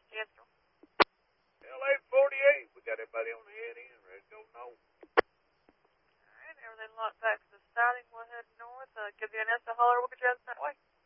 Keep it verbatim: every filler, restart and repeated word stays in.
Jethro. L eight forty-eight. We got everybody on the head in, ready to go north. All right, everything locked back to the siding. We'll head north. Uh, give the Anessa a holler. We'll get you out that way.